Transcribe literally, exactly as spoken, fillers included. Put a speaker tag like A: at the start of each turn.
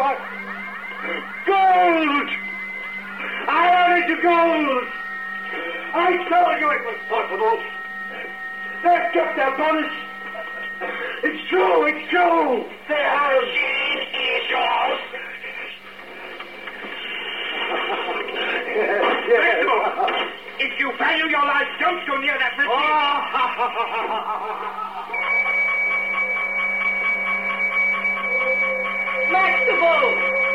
A: What? Gold! I wanted the gold! I told you it was possible. They've kept their promise. It's true, it's true. They have.
B: It is yours.
A: Yes, yes.
B: Let's go. If you value your life, don't go near that machine.
A: Oh,